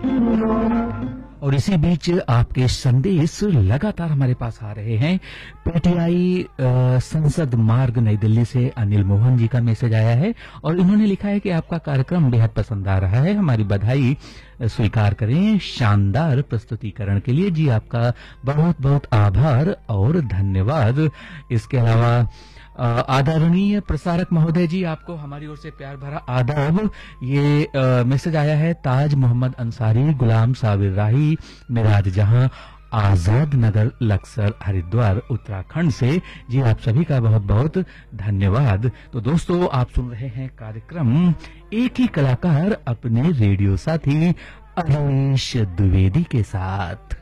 और इसी बीच आपके संदेश लगातार हमारे पास आ रहे हैं। पीटीआई संसद मार्ग नई दिल्ली से अनिल मोहन जी का मैसेज आया है और इन्होंने लिखा है कि आपका कार्यक्रम बेहद पसंद आ रहा है, हमारी बधाई स्वीकार करें शानदार प्रस्तुतिकरण के लिए। जी आपका बहुत बहुत आभार और धन्यवाद। इसके अलावा आदरणीय प्रसारक महोदय जी, आपको हमारी ओर से प्यार भरा आदाब। ये मैसेज आया है ताज मोहम्मद अंसारी, गुलाम साबिर राही, मिराज जहां, आजाद नगर, लक्सर, हरिद्वार, उत्तराखंड से। जी आप सभी का बहुत बहुत धन्यवाद। तो दोस्तों, आप सुन रहे हैं कार्यक्रम एक ही कलाकार अपने रेडियो साथी अवनीश द्विवेदी के साथ।